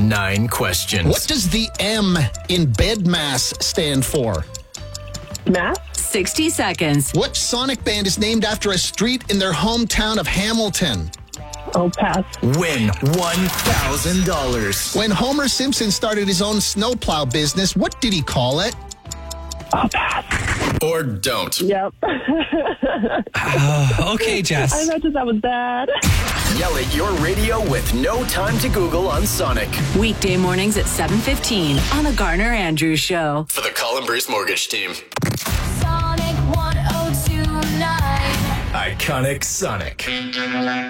9 questions. What does the M in BEDMAS stand for? Math? 60 seconds. Which Sonic band is named after a street in their hometown of Hamilton? Oh, pass. Win $1,000. When Homer Simpson started his own snowplow business, what did he call it? Oh, pass. Or don't. Yep. Okay, I Jess. imagine that was bad. Yell at your radio with no time to Google on Sonic. Weekday mornings at 7:15 on The Garner Andrews Show. For the Colin Bruce Mortgage Team. Sonic 102.9. Iconic Sonic.